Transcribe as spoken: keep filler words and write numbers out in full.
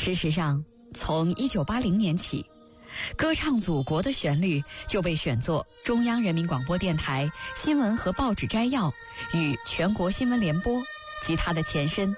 事实上，从一九八零年起，歌唱祖国的旋律就被选作中央人民广播电台新闻和报纸摘要与全国新闻联播及它的前身